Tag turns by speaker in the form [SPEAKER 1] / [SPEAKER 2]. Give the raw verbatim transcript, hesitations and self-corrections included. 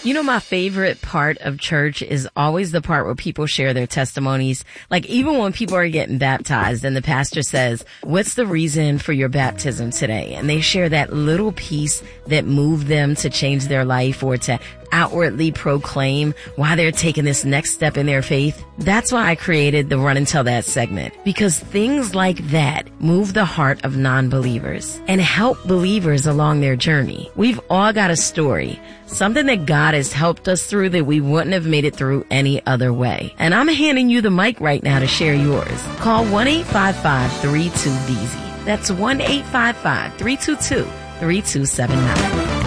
[SPEAKER 1] You know, my favorite part of church is always the part where people share their testimonies. Like even when people are getting baptized and the pastor says, what's the reason for your baptism today? And they share that little piece that moved them to change their life or to outwardly proclaim why they're taking this next step in their faith. That's why I created the Run and Tell That segment, because things like that move the heart of non-believers and help believers along their journey. We've all got a story, something that God has helped us through that we wouldn't have made it through any other way. And I'm handing you the mic right now to share yours. Call one eight five five, three two, B Z. That's one eight five five, three two two, three two seven nine.